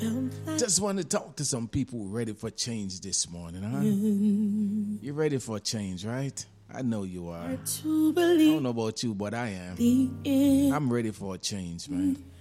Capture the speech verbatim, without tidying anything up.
Just want to talk to some people ready for change this morning, huh? You ready for change, right? I know you are. I don't know about you, but I am. I'm ready for a change, man.